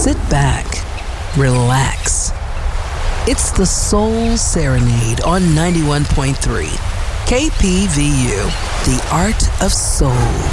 sit back, relax. It's the Soul Serenade on 91.3 KPVU, the art of soul.